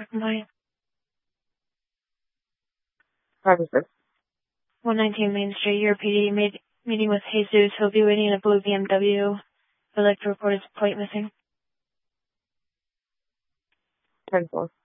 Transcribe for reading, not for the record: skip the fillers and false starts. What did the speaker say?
My Officer. 119 Main Street, your PD meeting with Jesus. He'll be waiting in a blue BMW. I'd like to report his plate missing. 10-4.